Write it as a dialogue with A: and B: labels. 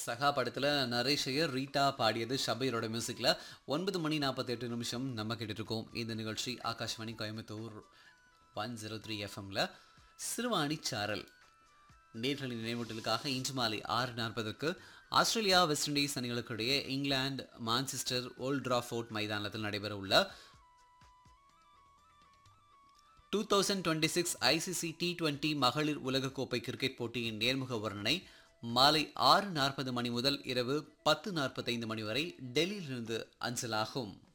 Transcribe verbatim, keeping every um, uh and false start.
A: சகா படத்துல நரேஷ் ஐயர், ரீட்டா பாடியது ஷபீரோட மியூசிக்ல ஒன்பது மணி நாற்பத்தி எட்டு நிமிஷம் நம்ம கேட்டுட்டு இருக்கோம். இந்த நிகழ்ச்சி Akashvani Coimbatore one zero three எஃப்எம்ல சிறுவாணி சாரல் நேர்களின் நினைவூட்டலுக்காக இன்று மாலை ஆறு நாற்பதுக்கு ஆஸ்திரேலியா வெஸ்ட் இண்டீஸ் அணிகளுக்கு இடையே இங்கிலாந்து மான்செஸ்டர் ஓல்ட் டிராஃபோர்ட் மைதானத்தில் நடைபெற உள்ள two thousand twenty six ICC T twenty மகளிர் உலகக்கோப்பை கிரிக்கெட் போட்டியின் நேர்முக வர்ணனை மாலை ஆறு நாற்பது மணி முதல் இரவு பத்து நாற்பத்தைந்து மணி வரை டெல்லியிலிருந்து அஞ்சலாகும்.